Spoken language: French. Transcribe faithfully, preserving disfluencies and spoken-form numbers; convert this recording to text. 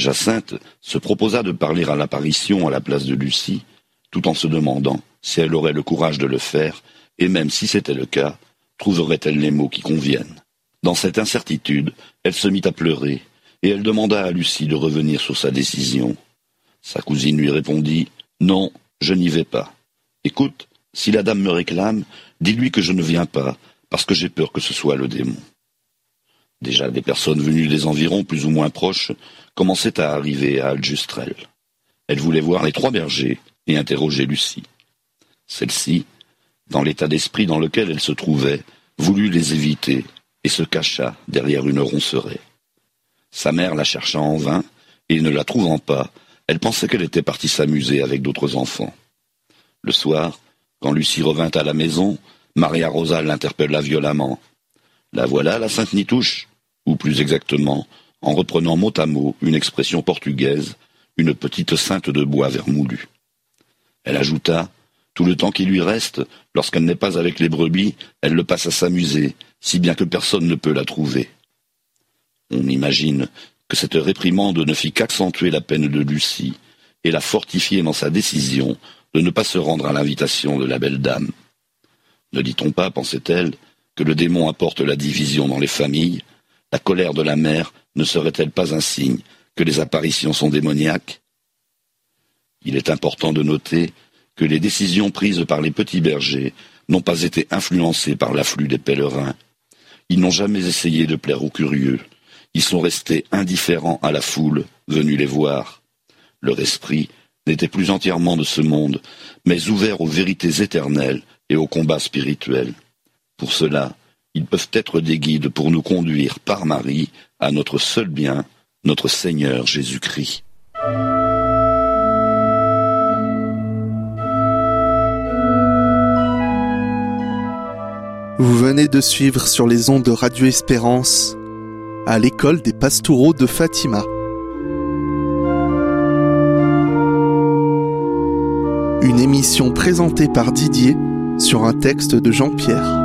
Jacinthe se proposa de parler à l'apparition à la place de Lucie, tout en se demandant si elle aurait le courage de le faire, et même si c'était le cas, trouverait-elle les mots qui conviennent. Dans cette incertitude, elle se mit à pleurer, et elle demanda à Lucie de revenir sur sa décision. Sa cousine lui répondit « Non, je n'y vais pas. Écoute, si la dame me réclame, dis-lui que je ne viens pas, parce que j'ai peur que ce soit le démon. » Déjà des personnes venues des environs plus ou moins proches commençaient à arriver à Aljustrel. Elles voulaient voir les trois bergers et interroger Lucie. Celle-ci, dans l'état d'esprit dans lequel elle se trouvait, voulut les éviter et se cacha derrière une ronceraie. Sa mère la chercha en vain, et ne la trouvant pas, elle pensait qu'elle était partie s'amuser avec d'autres enfants. Le soir, quand Lucie revint à la maison, Maria Rosa l'interpella violemment. « La voilà, la Sainte Nitouche ?» ou plus exactement, en reprenant mot à mot une expression portugaise, une petite sainte de bois vermoulu. Elle ajouta « Tout le temps qui lui reste, lorsqu'elle n'est pas avec les brebis, elle le passe à s'amuser, si bien que personne ne peut la trouver. » On imagine que cette réprimande ne fit qu'accentuer la peine de Lucie et la fortifier dans sa décision de ne pas se rendre à l'invitation de la belle dame. Ne dit-on pas, pensait-elle, que le démon apporte la division dans les familles? La colère de la mère ne serait-elle pas un signe que les apparitions sont démoniaques? Il est important de noter que les décisions prises par les petits bergers n'ont pas été influencées par l'afflux des pèlerins. Ils n'ont jamais essayé de plaire aux curieux. Ils sont restés indifférents à la foule venue les voir. Leur esprit n'était plus entièrement de ce monde, mais ouvert aux vérités éternelles et aux combats spirituels. Pour cela, ils peuvent être des guides pour nous conduire par Marie à notre seul bien, notre Seigneur Jésus-Christ. Vous venez de suivre sur les ondes de Radio Espérance à l'école des Pastoureaux de Fatima. Une émission présentée par Didier sur un texte de Jean-Pierre.